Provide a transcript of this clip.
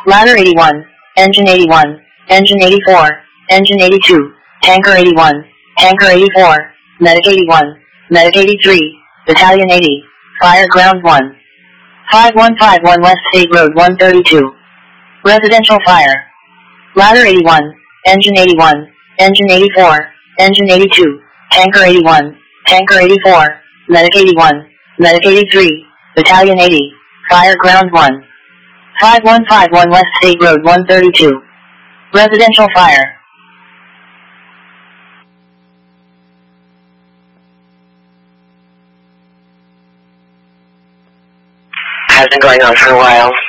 Ladder 81, Engine 81, Engine 84, Engine 82, Tanker 81, Tanker 84, Medic 81, Medic 83, Battalion 80, Fire Ground 1. 5151 West State Road 132. Residential fire. Ladder 81, Engine 81, Engine 84, Engine 82, Tanker 81, Tanker 84, Medic 81, Medic 83, Battalion 80, Fire Ground 1. 5151 West State Road 132. Residential fire. Has been going on for a while.